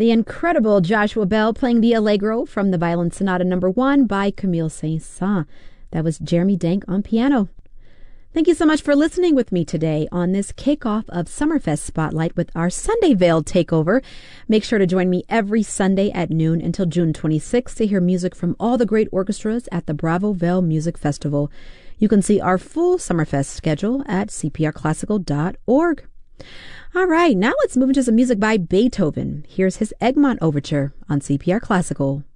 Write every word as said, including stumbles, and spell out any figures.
The incredible Joshua Bell playing the Allegro from the Violin Sonata Number One by Camille Saint-Saëns. That was Jeremy Dank on piano. Thank you so much for listening with me today on this kickoff of Summerfest Spotlight with our Sunday Veiled Takeover. Make sure to join me every Sunday at noon until June twenty-sixth to hear music from all the great orchestras at the Bravo Veil Music Festival. You can see our full Summerfest schedule at c p r classical dot org. All right, now let's move into some music by Beethoven. Here's his Egmont Overture on C P R Classical.